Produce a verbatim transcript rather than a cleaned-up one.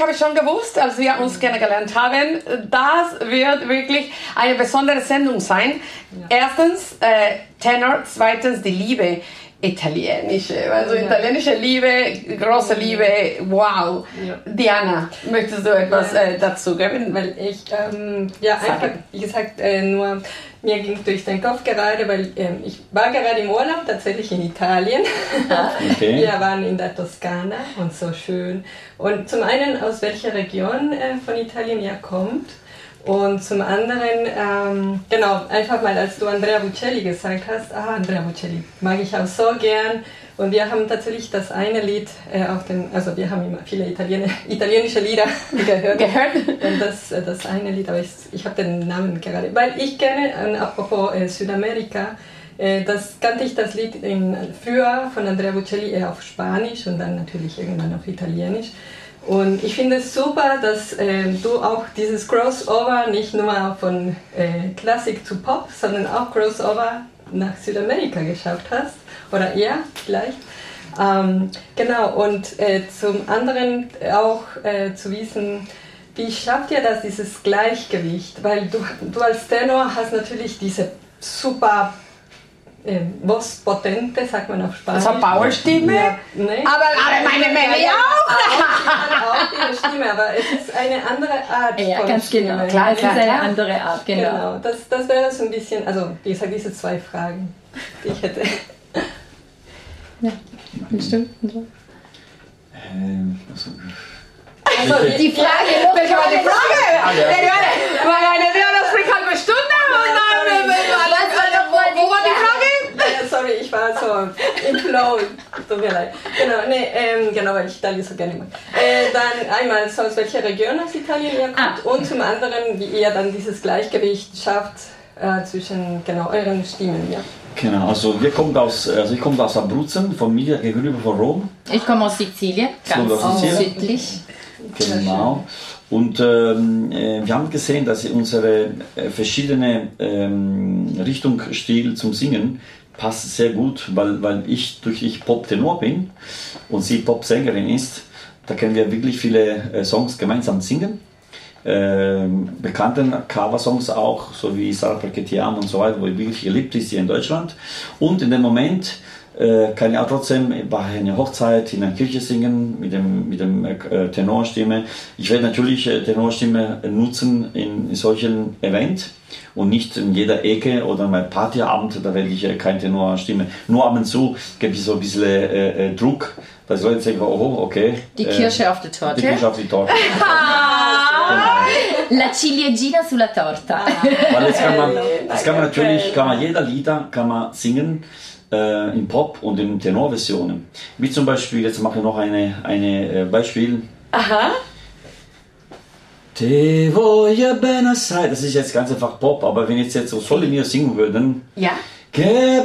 ich habe schon gewusst, als wir uns kennengelernt haben, das wird wirklich eine besondere Sendung sein. Ja. Erstens äh, Tenor, zweitens die Liebe. Italienische, also ja. italienische Liebe, große Liebe, wow. Ja. Diana, möchtest du etwas äh, dazu geben? Weil ich, ähm, ja, einfach, wie gesagt, äh, nur, mir ging es durch den Kopf gerade, weil äh, ich war gerade im Urlaub, tatsächlich in Italien. Okay. Wir waren in der Toskana und so schön. Und zum einen, aus welcher Region äh, von Italien ihr kommt. Und zum anderen, ähm, genau, einfach mal, als du Andrea Bocelli gesagt hast, ah, Andrea Bocelli mag ich auch so gern. Und wir haben tatsächlich das eine Lied äh, auf den, also wir haben immer viele Italiener, italienische Lieder gehört. gehört. Und das, das eine Lied, aber ich, ich habe den Namen gerade, weil ich kenne, äh, apropos äh, Südamerika, äh, das kannte ich das Lied in, früher von Andrea Bocelli eher auf Spanisch und dann natürlich irgendwann auf Italienisch. Und ich finde es super, dass äh, du auch dieses Crossover nicht nur von äh, Klassik zu Pop, sondern auch Crossover nach Südamerika geschafft hast. Oder eher vielleicht. Ähm, genau, und äh, zum anderen auch äh, zu wissen, wie schafft ihr das, dieses Gleichgewicht? Weil du, du als Tenor hast natürlich diese super Äh, Voz potente, sagt man auf Spanisch. Also Powerstimme? Ja, ne? Aber, aber meine Melli auch! Auch, auch ihre Stimme, aber es ist eine andere Art ja, von ganz Stimme. genau. Klar, es ist eine andere Art, genau. genau. Das, das wäre so ein bisschen, also wie gesagt, diese zwei Fragen, die ich hätte. Ja, bestimmt. Ähm, also, also die Frage, welche war die Frage? Weil eine das spricht halbe Stunde und dann, wo war die Frage? Ja, sorry, ich war so im Flow, tut mir leid. Genau, nee, ähm, genau, weil ich Italien so gerne mag. Äh, dann einmal, so aus welcher Region aus Italien ihr kommt ah. und zum anderen, wie ihr dann dieses Gleichgewicht schafft äh, zwischen genau euren Stimmen. Ja. Genau, also wir kommen aus, also ich komme aus Abruzzen, von mir gegenüber von Rom. Ich komme aus Sizilien, ganz aus Sizilien. südlich. Genau. Und ähm, wir haben gesehen, dass unsere äh, verschiedene ähm, Richtungsstil zum Singen passt sehr gut, weil, weil ich durch ich Pop-Tenor bin und sie Pop-Sängerin ist. Da können wir wirklich viele äh, Songs gemeinsam singen. Ähm, bekannten Cover-Songs auch, so wie Sarah perché ti amo und so weiter, wo wirklich geliebt ist hier in Deutschland. Und in dem Moment äh, kann ich auch trotzdem bei einer Hochzeit in einer Kirche singen mit dem, mit dem äh, Tenorstimme. Ich werde natürlich äh, Tenorstimme nutzen in, in solchen Events und nicht in jeder Ecke oder bei Partyabend, da werde ich äh, keine Tenorstimme. Nur ab und zu gebe ich so ein bisschen äh, äh, Druck, dass die Leute sagen, oh, okay. Die Kirsche äh, auf der Torte. Die Kirsche auf die Torte. La ciliegina sulla torta. Weil das kann man, das kann man natürlich, kann man jeder Lieder kann man singen äh, in Pop und in Tenorversionen. Wie zum Beispiel, jetzt mache ich noch eine, eine äh, Beispiel. Aha. Te voglio bene assai. Das ist jetzt ganz einfach Pop, aber wenn jetzt jetzt so Soli mir singen würden. Ja. Che